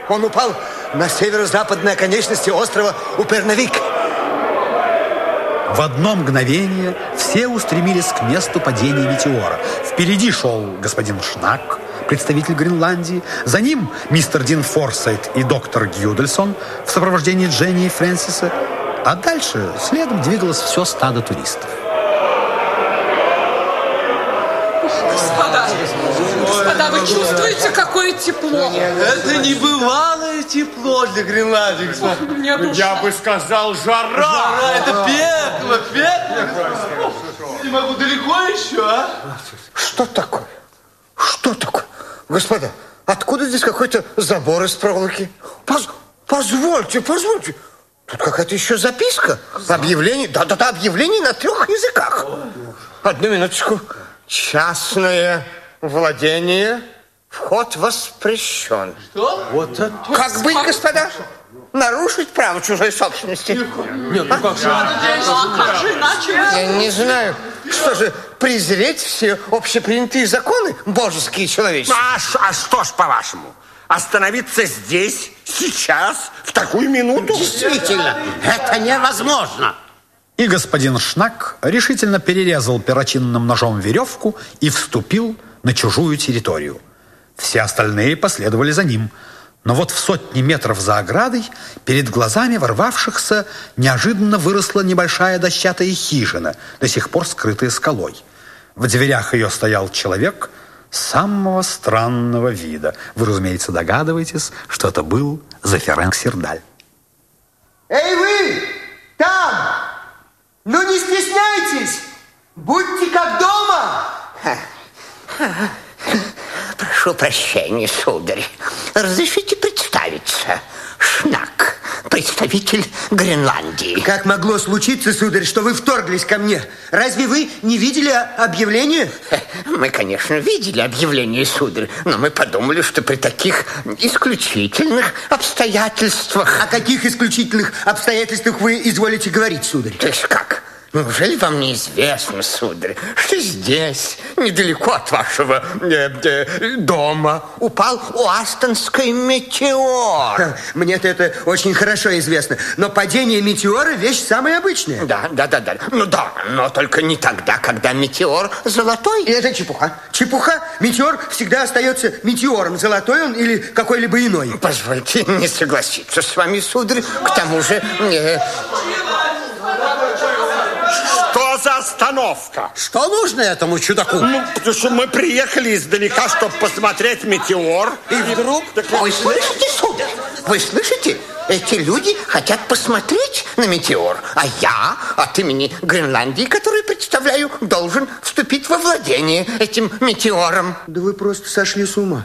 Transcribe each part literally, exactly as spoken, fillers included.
Он упал на северо-западной оконечности острова Упернавик. В одно мгновение все устремились к месту падения метеора. Впереди шел господин Шнак, представитель Гренландии. За ним мистер Дин Форсайт и доктор Гюдельсон в сопровождении Дженни и Фрэнсиса. А дальше следом двигалось все стадо туристов. Господа, господа, вы чувствуете, какое тепло? Это небывалое тепло для Гренландии, господа. Мне душа. Я бы сказал, жара. Жара, это пекло, пекло. Не могу далеко еще, а? Что такое? Что такое? Господа, откуда здесь какой-то забор из проволоки? Поз позвольте, позвольте. Тут какая-то еще записка. Объявление. Да-да-да, объявление на трех языках. Одну минуточку. Частное владение. Вход воспрещен. Что? Вот это. Как быть, господа? Нарушить право чужой собственности? Нет, ну как же? А как же иначе? Я не знаю. Что же, презреть все общепринятые законы, божеские и человеческие? А, а что ж, по-вашему, остановиться здесь, сейчас, в такую минуту? Действительно, это невозможно. И господин Шнак решительно перерезал перочинным ножом веревку и вступил на чужую территорию. Все остальные последовали за ним. Но вот в сотни метров за оградой перед глазами ворвавшихся неожиданно выросла небольшая дощатая хижина, до сих пор скрытая скалой. В дверях ее стоял человек самого странного вида. Вы, разумеется, догадываетесь, что это был Зефирен Ксирдаль. Эй вы, там! Ну не стесняйтесь! Будьте как дома! Прошу прощения, сударь. Разрешите представиться. Шнак, представитель Гренландии. Как могло случиться, сударь, что вы вторглись ко мне? Разве вы не видели объявление? Мы, конечно, видели объявление, сударь, но мы подумали, что при таких исключительных обстоятельствах... О каких исключительных обстоятельствах вы изволите говорить, сударь? То есть как? Неужели вам неизвестно, сударь, что здесь, недалеко от вашего э, э, дома, упал Уастонский метеор? Мне-то это очень хорошо известно. Но падение метеора – вещь самая обычная. Да, да, да, да. Ну да, но только не тогда, когда метеор золотой. И это чепуха. Чепуха. Метеор всегда остается метеором. Золотой он или какой-либо иной. Позвольте не согласиться с вами, сударь. К тому же... Э, Что за остановка? Что нужно этому чудаку? Ну, потому что мы приехали издалека, чтобы посмотреть метеор. И вдруг... Вы слышите, сударь? Вы слышите? Эти люди хотят посмотреть на метеор. А я от имени Гренландии, которую представляю, должен вступить во владение этим метеором. Да вы просто сошли с ума.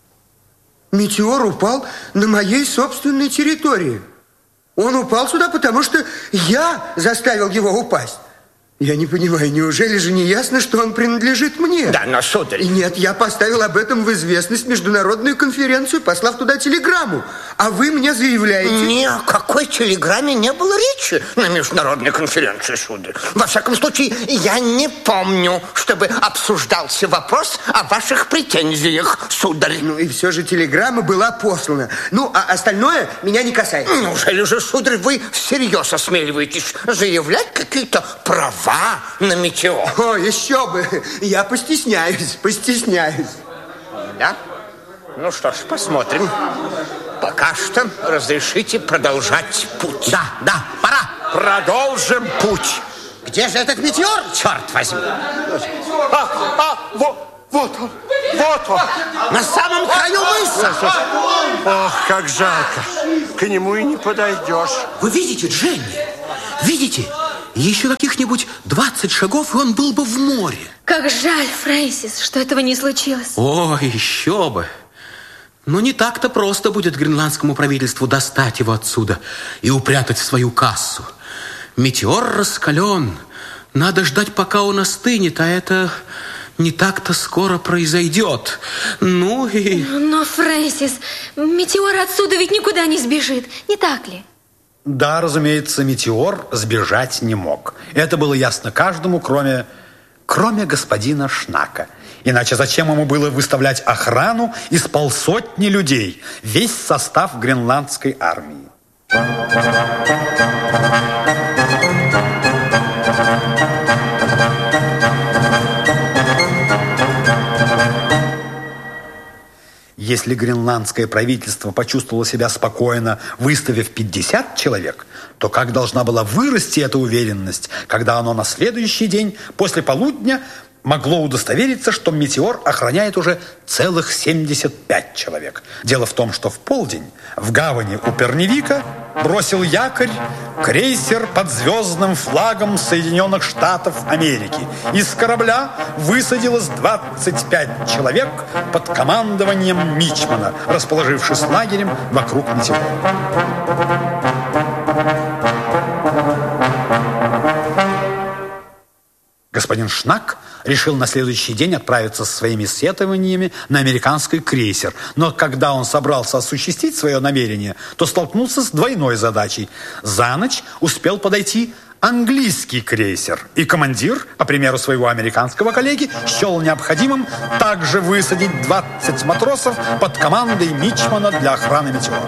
Метеор упал на моей собственной территории. Он упал сюда, потому что я заставил его упасть. Я не понимаю, неужели же не ясно, что он принадлежит мне? Да, но, сударь... И нет, я поставил об этом в известность международную конференцию, послав туда телеграмму. А вы мне заявляете... Ни о какой телеграмме не было речи на международной конференции, сударь. Во всяком случае, я не помню, чтобы обсуждался вопрос о ваших претензиях, сударь. Ну и все же телеграмма была послана. Ну, а остальное меня не касается. Неужели же, сударь, вы всерьез осмеливаетесь заявлять какие-то права на метеор? О, еще бы. Я постесняюсь, постесняюсь. Да? Ну что ж, посмотрим. Пока что разрешите продолжать путь. Да, да, пора. Продолжим путь. Где же этот метеор, черт возьми? А, а, вот, вот он, вот он. На самом краю мыса. Ох, как жалко. К нему и не подойдешь. Вы видите, Дженни? Видите? Еще каких-нибудь двадцать шагов, и он был бы в море. Как жаль, Фрэнсис, что этого не случилось. Ой, еще бы. Но не так-то просто будет гренландскому правительству достать его отсюда и упрятать в свою кассу. Метеор раскален. Надо ждать, пока он остынет, а это не так-то скоро произойдет. Ну и... Но, Фрэнсис, метеор отсюда ведь никуда не сбежит, не так ли? Да, разумеется, метеор сбежать не мог. Это было ясно каждому, кроме кроме господина Шнака. Иначе зачем ему было выставлять охрану из полсотни людей, весь состав гренландской армии? Если гренландское правительство почувствовало себя спокойно, выставив пятьдесят человек, то как должна была вырасти эта уверенность, когда оно на следующий день после полудня могло удостовериться, что «Метеор» охраняет уже целых семьдесят пять человек. Дело в том, что в полдень в гавани у Перневика бросил якорь крейсер под звездным флагом Соединенных Штатов Америки. Из корабля высадилось двадцать пять человек под командованием Мичмана, расположившись лагерем вокруг «Метеора». Господин Шнак решил на следующий день отправиться со своими сетованиями на американский крейсер. Но когда он собрался осуществить свое намерение, то столкнулся с двойной задачей. За ночь успел подойти английский крейсер. И командир, по примеру своего американского коллеги, счел необходимым также высадить двадцать матросов под командой Мичмана для охраны «Метеора».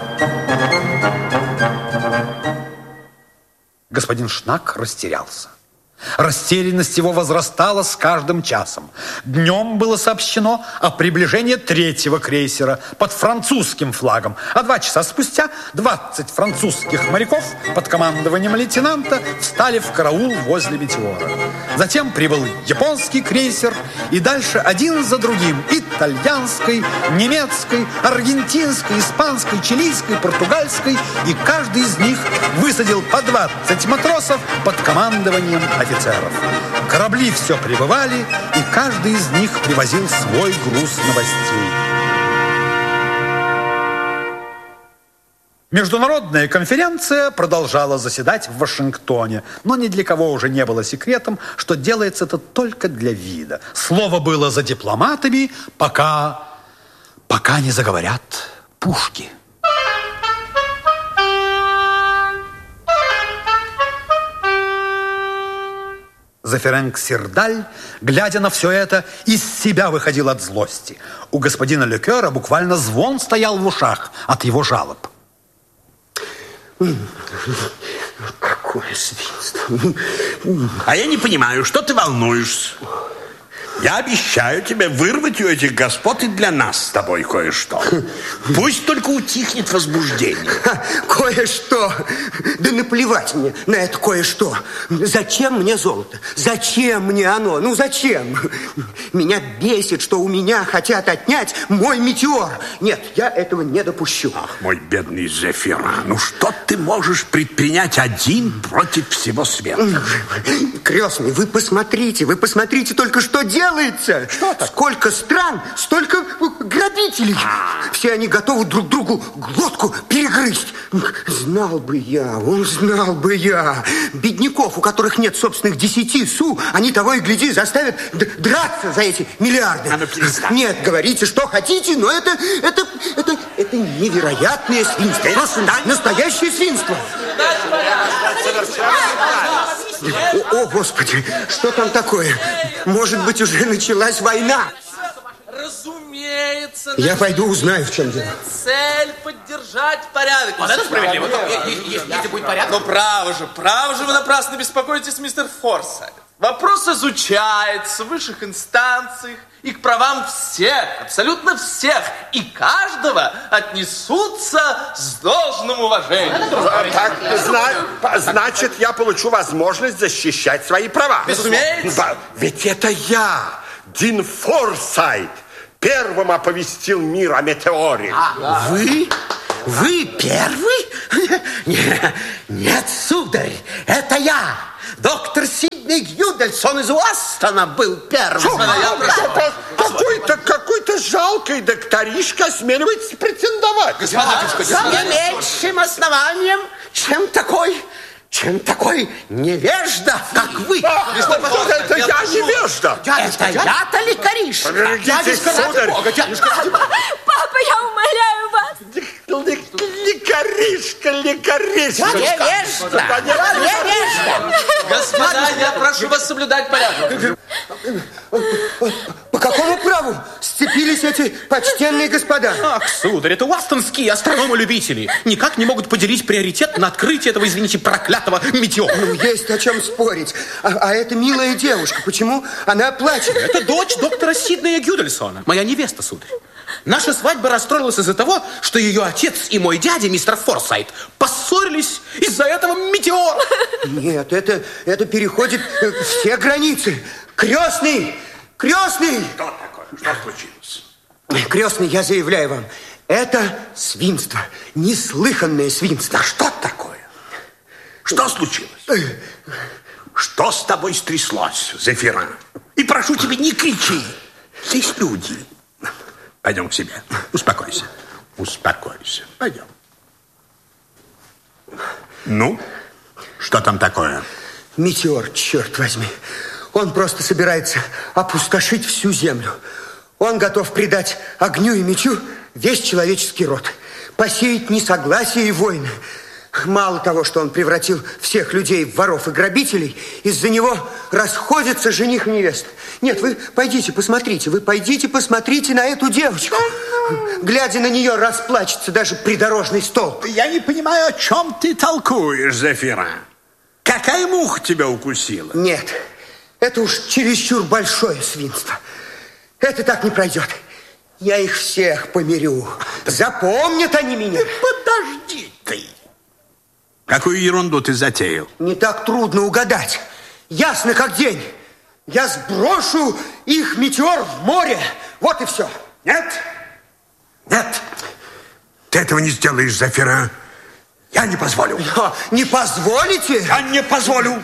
Господин Шнак растерялся. Растерянность его возрастала с каждым часом. Днем было сообщено о приближении третьего крейсера под французским флагом, а два часа спустя двадцать французских моряков под командованием лейтенанта встали в караул возле «Метеора». Затем прибыл японский крейсер, и дальше один за другим итальянской, немецкой, аргентинской, испанской, чилийской, португальской, и каждый из них высадил по двадцать матросов под командованием офицеров. Корабли все прибывали, и каждый из них привозил свой груз новостей. Международная конференция продолжала заседать в Вашингтоне, но ни для кого уже не было секретом, что делается это только для вида. Слово было за дипломатами, пока, пока не заговорят пушки. Зефирен Ксирдаль, глядя на все это, из себя выходил от злости. У господина Лекера буквально звон стоял в ушах от его жалоб. Какое свинство. А я не понимаю, что ты волнуешься? Я обещаю тебе вырвать у этих господ и для нас с тобой кое-что. Пусть только утихнет возбуждение. Ха, кое-что. Да наплевать мне на это кое-что. Зачем мне золото? Зачем мне оно? Ну зачем? Меня бесит, что у меня хотят отнять мой «Метеор». Нет, я этого не допущу. Ах, мой бедный Зефирен, ну что ты можешь предпринять один против всего света? Крестный, вы посмотрите, вы посмотрите только, что делается. Что Сколько стран, столько грабителей. А. Все они готовы друг другу глотку перегрызть. Знал бы я, он знал бы я. Бедняков, у которых нет собственных десяти су, они того и гляди заставят драться за эти миллиарды. А ну, перестань. Нет, говорите, что хотите, но это, это, это, это невероятное свинство. Просто настоящее свинство. О, о, Господи, что там такое? Может быть, уже началась война? Разумеется. Я пойду узнаю, в чем дело. Цель поддержать порядок. Вот это справедливо. Если будет порядок. Но право же, право же вы напрасно беспокоитесь, мистер Форсайт. Вопрос изучается в высших инстанциях, и к правам всех, абсолютно всех, и каждого отнесутся с должным уважением. Так, зна- значит, я получу возможность защищать свои права. Разумеется. Ведь это я, Дин Форсайт, первым оповестил мир о «Метеоре». А, вы? Вы первый? Нет, нет, сударь, это я. Доктор Сидней Гюдельсон из Уастона был первым. Какой-то, какой-то жалкий докторишка осмеливается претендовать. С не меньшим основанием, чем такой, чем такой невежда, как вы. Это я невежда. Это я-то лекаришка. Дядюшка, ради Папа, я умоляю вас. лекаришка, лекаришка. Невежда! Невежда! Господа, я прошу вас соблюдать порядок. По какому праву сцепились эти почтенные господа? Ах, сударь, это уастонские астрономы-любители. Никак не могут поделить приоритет на открытие этого, извините, проклятого метеора. Ну, есть о чем спорить. А, а эта милая девушка, почему она плачет? Это дочь доктора Сиднея Гюдельсона, моя невеста, сударь. Наша свадьба расстроилась из-за того, что ее отец и мой дядя, мистер Форсайт, поссорились из-за этого метеора. Нет, это, это переходит э, все границы. Крестный! Крестный! Что такое? Что случилось? Крестный, я заявляю вам, это свинство. Неслыханное свинство. Да что такое? Что случилось? Что с тобой стряслось, Зефира? И прошу тебя, не кричи. Здесь люди. Пойдем к себе. Успокойся. Успокойся. Пойдем. Ну, что там такое? Метеор, черт возьми. Он просто собирается опустошить всю землю. Он готов предать огню и мечу весь человеческий род. Посеять несогласие и войны. Мало того, что он превратил всех людей в воров и грабителей, из-за него расходятся жених и невеста. Нет, вы пойдите, посмотрите, вы пойдите, посмотрите на эту девочку. Глядя на нее, расплачется даже придорожный столб. Я не понимаю, о чем ты толкуешь, Зефира. Какая муха тебя укусила? Нет, это уж чересчур большое свинство. Это так не пройдет. Я их всех помирю. Запомнят они меня. Подожди ты. Какую ерунду ты затеял? Не так трудно угадать. Ясно как день. Я сброшу их метеор в море. Вот и все. Нет? Нет. Ты этого не сделаешь, Зефира. Я не позволю. Но не позволите? Я не позволю.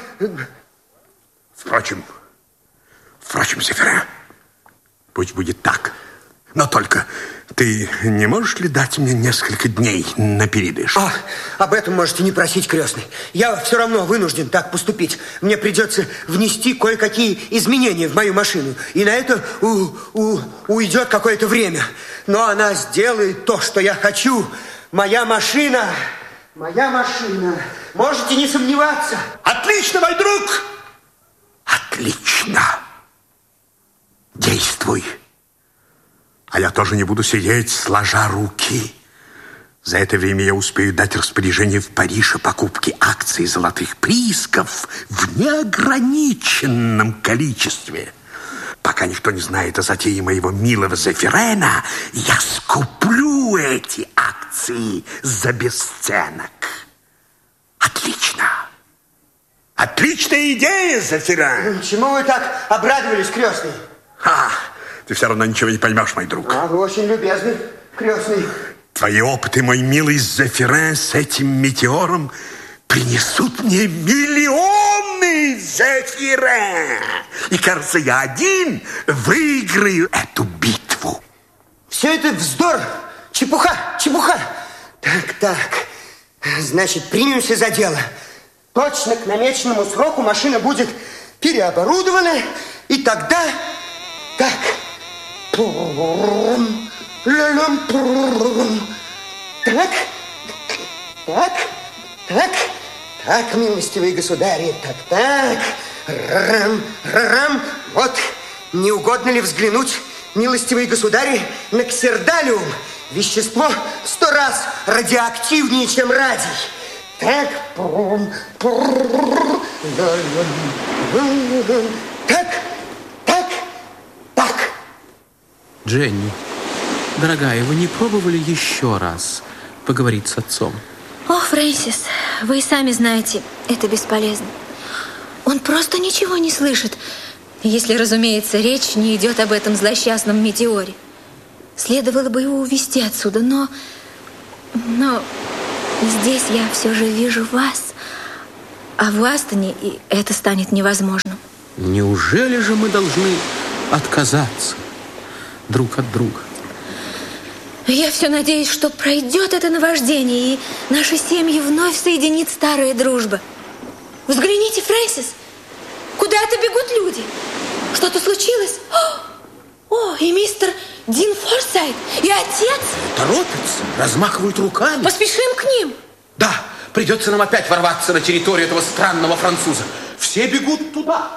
Впрочем, впрочем, Зефира, пусть будет так. Но только ты не можешь ли дать мне несколько дней на передышку? А, об этом можете не просить, крестный. Я все равно вынужден так поступить. Мне придется внести кое-какие изменения в мою машину. И на это у, у, уйдет какое-то время. Но она сделает то, что я хочу. Моя машина, моя машина. Можете не сомневаться. Отлично, мой друг! Отлично! Действуй. А я тоже не буду сидеть, сложа руки. За это время я успею дать распоряжение в Париж о покупке акций золотых приисков в неограниченном количестве. Пока никто не знает о затее моего милого Зефирена, я скуплю эти акции за бесценок. Отлично. Отличная идея, Зефирен. Чему вы так обрадовались, крестный? Ха! Ты все равно ничего не поймешь, мой друг. А, вы очень любезный, крестный. Твои опыты, мой милый Зефирен, с этим метеором принесут мне миллионы, Зефирен. И, кажется, я один выиграю эту битву. Все это вздор, чепуха, чепуха. Так, так, значит, примемся за дело. Точно к намеченному сроку машина будет переоборудована, и тогда... Так... Так, так, так, так, милостивые государи, так, так, рам, рам, вот, не угодно ли взглянуть, милостивые государи, на ксердалиум, вещество в сто раз радиоактивнее, чем радий. Так, так, так, так. Дженни, дорогая, вы не пробовали еще раз поговорить с отцом? О, Фрэнсис, вы и сами знаете, это бесполезно. Он просто ничего не слышит, если, разумеется, речь не идет об этом злосчастном метеоре. Следовало бы его увезти отсюда, но... Но здесь я все же вижу вас, а в Астоне и это станет невозможным. Неужели же мы должны отказаться друг от друга? Я все надеюсь, что пройдет это наваждение, и наши семьи вновь соединит старая дружба. Взгляните, Фрэнсис, куда-то бегут люди. Что-то случилось? О, и мистер Дин Форсайт и отец. Торопятся, размахивают руками. Поспешим к ним. Да, придется нам опять ворваться на территорию этого странного француза. Все бегут туда.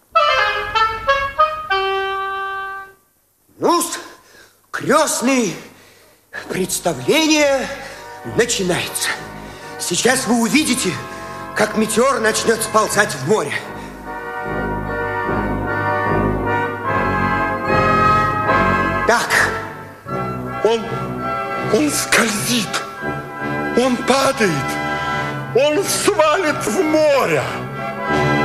Ну, крестные, представление начинается. Сейчас вы увидите, как метеор начнет сползать в море. Так. Он, он скользит, он падает, он свалит в море.